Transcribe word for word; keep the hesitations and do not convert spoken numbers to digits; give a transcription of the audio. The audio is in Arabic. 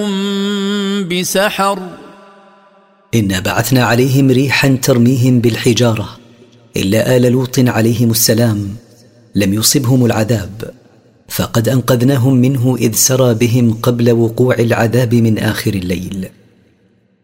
بسحر إنا بعثنا عليهم ريحا ترميهم بالحجارة إلا آل لوط عليهم السلام لم يصبهم العذاب، فقد أنقذناهم منه إذ سرى بهم قبل وقوع العذاب من آخر الليل.